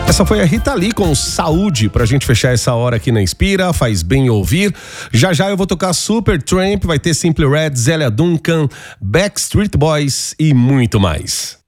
Essa foi a Rita Lee com Saúde, pra gente fechar essa hora aqui na Inspira, faz bem ouvir. Já eu vou tocar Supertramp, vai ter Simply Red, Zélia Duncan, Backstreet Boys e muito mais.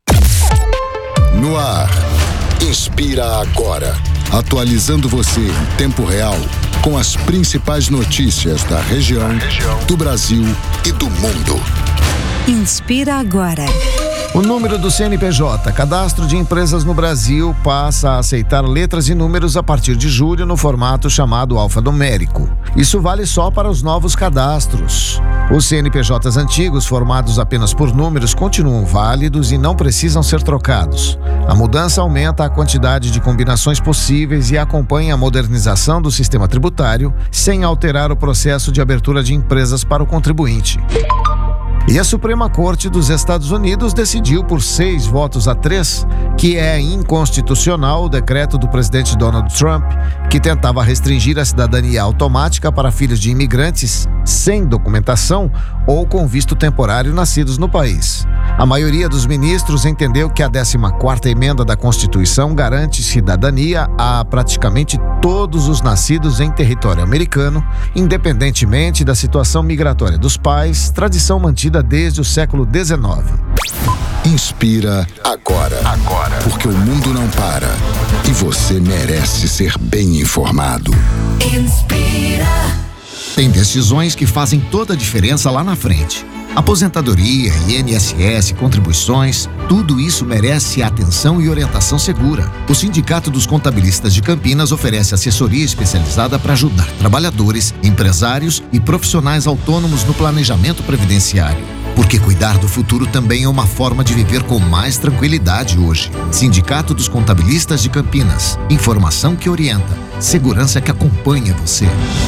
No ar, Inspira Agora, atualizando você em tempo real com as principais notícias da região, do Brasil e do mundo. Inspira Agora. O número do CNPJ, Cadastro de Empresas no Brasil, passa a aceitar letras e números a partir de julho no formato chamado alfanumérico. Isso vale só para os novos cadastros. Os CNPJs antigos, formados apenas por números, continuam válidos e não precisam ser trocados. A mudança aumenta a quantidade de combinações possíveis e acompanha a modernização do sistema tributário, sem alterar o processo de abertura de empresas para o contribuinte. E a Suprema Corte dos Estados Unidos decidiu por 6-3 que é inconstitucional o decreto do presidente Donald Trump, que tentava restringir a cidadania automática para filhos de imigrantes sem documentação ou com visto temporário nascidos no país. A maioria dos ministros entendeu que a 14ª emenda da Constituição garante cidadania a praticamente todos os nascidos em território americano, independentemente da situação migratória dos pais, tradição mantida desde o século XIX. Inspira agora, porque o mundo não para e você merece ser bem informado. Inspira. Tem decisões que fazem toda a diferença lá na frente. Aposentadoria, INSS, contribuições, tudo isso merece atenção e orientação segura. O Sindicato dos Contabilistas de Campinas oferece assessoria especializada para ajudar trabalhadores, empresários e profissionais autônomos no planejamento previdenciário. Porque cuidar do futuro também é uma forma de viver com mais tranquilidade hoje. Sindicato dos Contabilistas de Campinas. Informação que orienta, segurança que acompanha você.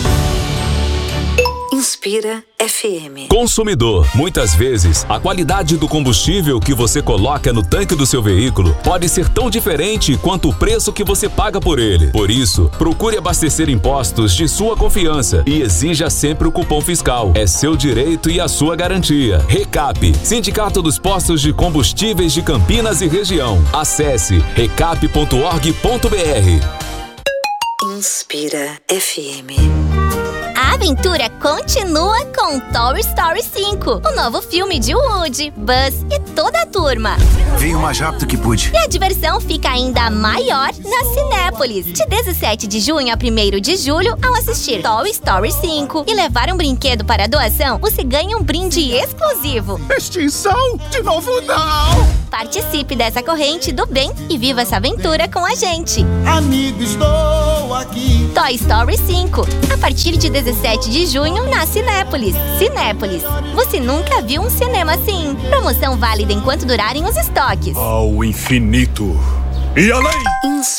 Inspira FM. Consumidor, muitas vezes a qualidade do combustível que você coloca no tanque do seu veículo pode ser tão diferente quanto o preço que você paga por ele. Por isso, procure abastecer em postos de sua confiança e exija sempre o cupom fiscal. É seu direito e a sua garantia. Recap, Sindicato dos Postos de Combustíveis de Campinas e Região. Acesse recap.org.br. Inspira FM. A aventura continua com Toy Story 5, o novo filme de Woody, Buzz e toda a turma. Venho o mais rápido que pude. E a diversão fica ainda maior na Cinépolis. De 17 de junho a 1º de julho, ao assistir Toy Story 5 e levar um brinquedo para doação, você ganha um brinde exclusivo. Extinção? De novo não! Participe dessa corrente do bem e viva essa aventura com a gente. Amigo, estou aqui. Toy Story 5, a partir de 17 de junho na Cinépolis. Cinépolis, você nunca viu um cinema assim. Promoção válida enquanto durarem os estoques. Ao infinito e além.